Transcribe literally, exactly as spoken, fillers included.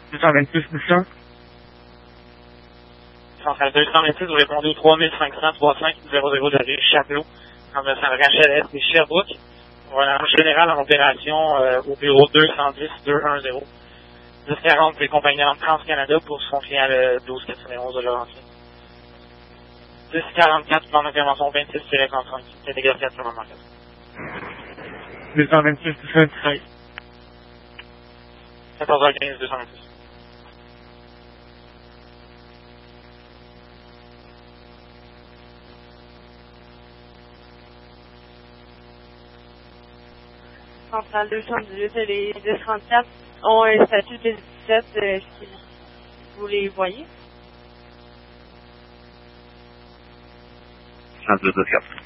deux cent vingt-six, mission. Centrale deux cent vingt-six, vous répondez au trois mille cinq cents trente-cinq zéro zéro de la rue Chapelot, en neuf cents Rachel Est et Sherbrooke. Voilà, en général, en opération euh, au bureau deux cent dix deux cent dix. dix quarante, les compagnies en Trans-Canada pour son client le douze quatre-vingt-onze de Laurentier. dix quarante-quatre, plan d'intervention vingt-six trente-cinq, catégorie quatre quatre. deux cent vingt-six, deux cent treize. quatorze heures quinze, deux cent vingt-six. Centrale deux cent dix-huit et les dix trente-quatre ont un statut de dix-sept. Euh, Est-ce que vous les voyez? cent deux, deux, quatre.